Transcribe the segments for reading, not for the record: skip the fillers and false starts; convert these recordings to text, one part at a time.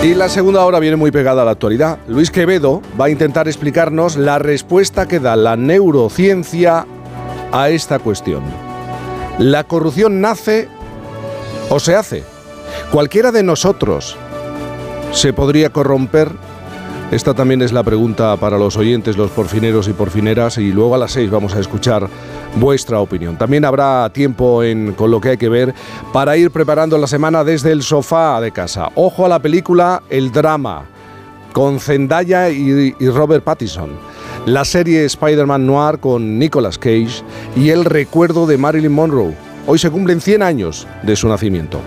Y la segunda hora viene muy pegada a la actualidad. Luis Quevedo va a intentar explicarnos la respuesta que da la neurociencia a esta cuestión. ¿La corrupción nace o se hace? ¿Cualquiera de nosotros se podría corromper? Esta también es la pregunta para los oyentes, los porfineros y porfineras, y luego a las 6 vamos a escuchar vuestra opinión. También habrá tiempo con lo que hay que ver para ir preparando la semana desde el sofá de casa. Ojo a la película El Drama, con Zendaya y Robert Pattinson. La serie Spider-Man Noir con Nicolas Cage y el recuerdo de Marilyn Monroe. Hoy se cumplen 100 años de su nacimiento.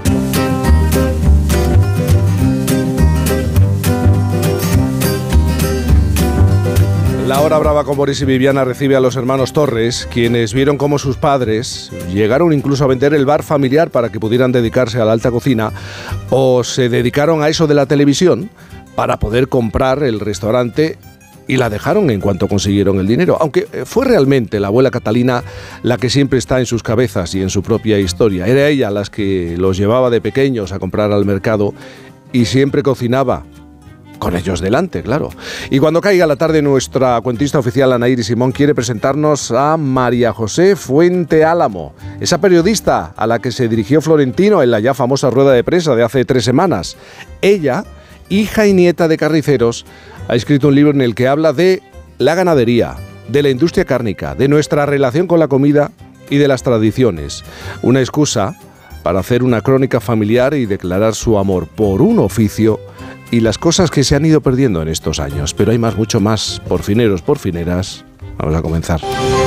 La hora brava con Boris y Viviana recibe a los hermanos Torres, quienes vieron cómo sus padres llegaron incluso a vender el bar familiar para que pudieran dedicarse a la alta cocina, o se dedicaron a eso de la televisión para poder comprar el restaurante, y la dejaron en cuanto consiguieron el dinero, aunque fue realmente la abuela Catalina la que siempre está en sus cabezas y en su propia historia. Era ella la que los llevaba de pequeños a comprar al mercado y siempre cocinaba con ellos delante, claro. Y cuando caiga la tarde, nuestra cuentista oficial Anaíri Simón quiere presentarnos a María José Fuente Álamo, esa periodista a la que se dirigió Florentino en la ya famosa rueda de prensa de hace 3 semanas. Ella, hija y nieta de carniceros, ha escrito un libro en el que habla de la ganadería, de la industria cárnica, de nuestra relación con la comida y de las tradiciones. Una excusa para hacer una crónica familiar y declarar su amor por un oficio y las cosas que se han ido perdiendo en estos años. Pero hay mucho más, porfineros, porfineras. Vamos a comenzar.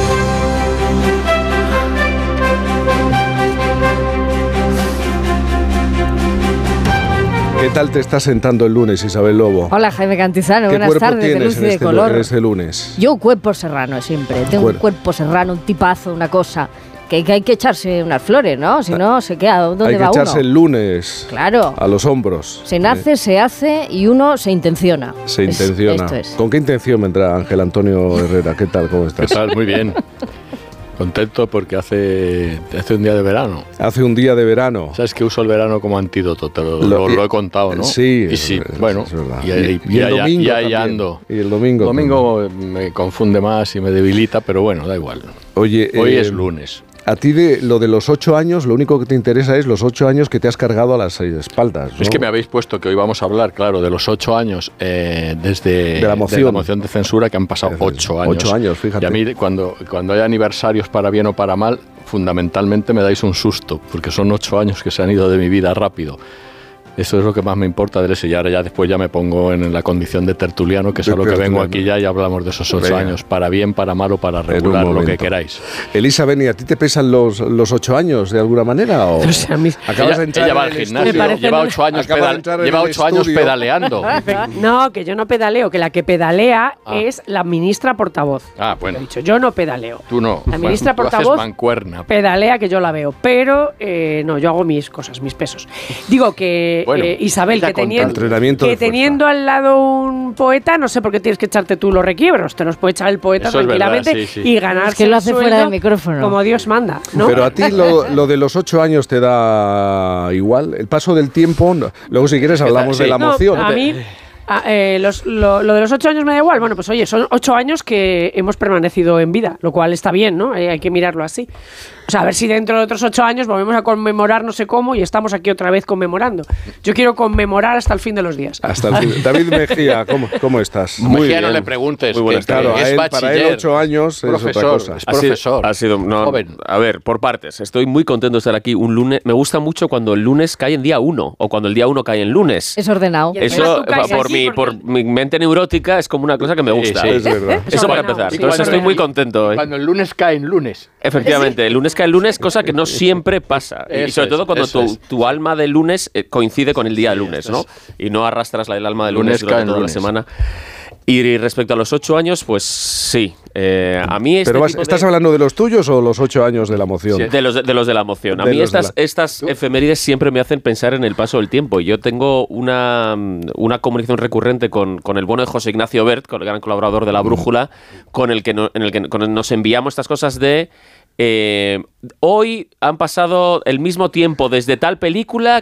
¿Qué tal te está sentando el lunes, Isabel Lobo? Hola, Jaime Cantizano, buenas tardes, de luz y de color. Este lunes? Yo cuerpo serrano siempre, tengo un cuerpo serrano, un tipazo, una cosa... Que hay que echarse unas flores, ¿no? Si no, se queda. ¿Dónde va uno? Hay que echarse el lunes. Claro. A los hombros. Se nace, se hace y uno se intenciona. Se intenciona. Esto es. ¿Con qué intención vendrá Ángel Antonio Herrera? ¿Qué tal? ¿Cómo estás? ¿Qué tal? Muy bien. Contento porque hace un día de verano. Hace un día de verano. ¿Sabes que uso el verano como antídoto? Te lo he contado, ¿no? Sí. Y sí, bueno. Es verdad. Y el domingo ya ando. Y el domingo. El domingo me confunde más y me debilita, pero bueno, da igual. Oye, hoy es lunes. A ti lo de los 8 años, lo único que te interesa es los 8 años que te has cargado a las espaldas, ¿no? Es que me habéis puesto que hoy vamos a hablar, claro, de los 8 años desde la moción de censura, que han pasado 8 años. 8 años, fíjate. Y a mí, cuando hay aniversarios para bien o para mal, fundamentalmente me dais un susto, porque son 8 años que se han ido de mi vida rápido. Eso es lo que más me importa de eso, y ahora ya después ya me pongo en la condición de tertuliano, que es a lo que vengo aquí ya, y hablamos de esos 8 años, para bien, para mal o para regular, lo que queráis. Elizabeth, ¿y a ti te pesan los 8 años de alguna manera? ¿O? O sea, acabas de entrar ella va al gimnasio, lleva 8 años pedaleando. No, que yo no pedaleo, que la que pedalea es la ministra portavoz. Bueno. He dicho, yo no pedaleo. Tú no. La ministra portavoz pedalea, que yo la veo, pero no, yo hago mis cosas, mis pesos. Digo que Isabel, que teniendo al lado un poeta, no sé por qué tienes que echarte tú los requiebros, te los puede echar el poeta eso tranquilamente, verdad, sí. Y ganarse es que lo hace fuera del micrófono, como Dios manda, ¿no? Pero a ti lo de los 8 años te da igual, el paso del tiempo, luego si quieres hablamos de la moción. A mí lo de los 8 años me da igual. Bueno, pues oye, son 8 años que hemos permanecido en vida, lo cual está bien, ¿no? Hay que mirarlo así. O sea, a ver si dentro de otros 8 años volvemos a conmemorar no sé cómo y estamos aquí otra vez conmemorando. Yo quiero conmemorar hasta el fin de los días. Hasta el fin. David Mejía, ¿cómo estás? Muy Mejía, bien. No le preguntes. Muy buenas tardes. Claro, es para él 8 años profesor, es otra cosa. Es profesor. Ha sido joven. A ver, por partes. Estoy muy contento de estar aquí un lunes. Me gusta mucho cuando el lunes cae en día 1 o cuando el día 1 cae en lunes. Es ordenado. Eso, por mi mente neurótica, es como una cosa que me gusta. Sí, es verdad. Eso para empezar. Entonces estoy muy contento. Cuando el lunes cae en lunes. Efectivamente, el lunes cae en lunes, cosa que no siempre pasa. Y sobre todo cuando tu alma de lunes coincide con el día de lunes, ¿no? Y no arrastras el alma de lunes durante toda la semana. Y respecto a los 8 años, pues sí. A mí ¿Pero estás hablando de los tuyos o los 8 años de la moción? Sí, de los de la moción. A mí estas efemérides siempre me hacen pensar en el paso del tiempo. Yo tengo una comunicación recurrente con el bueno de José Ignacio Bert, con el gran colaborador de La Brújula, con el que nos enviamos estas cosas de... hoy han pasado el mismo tiempo desde tal película